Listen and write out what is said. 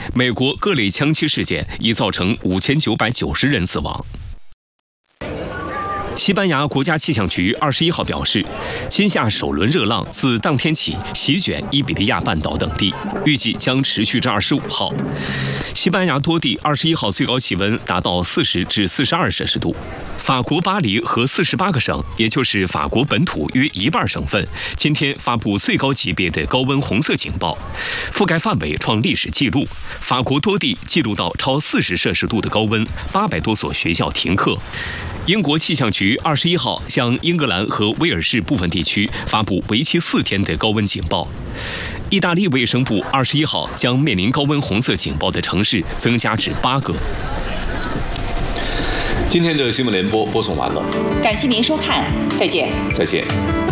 美国各类枪击事件已造成5990人死亡。西班牙国家气象局21号表示，今夏首轮热浪自当天起席卷伊比利亚半岛等地，预计将持续至25号。西班牙多地21号最高气温达到40至42摄氏度。法国巴黎和48个省，也就是法国本土约一半省份，今天发布最高级别的高温红色警报，覆盖范围创历史纪录。法国多地记录到超40摄氏度的高温，800多所学校停课。英国气象局21号向英格兰和威尔士部分地区发布为期4天的高温警报。意大利卫生部21号将面临高温红色警报的城市增加至8个。 今天的新闻联播播送完了， 感谢您收看，再见。 再见。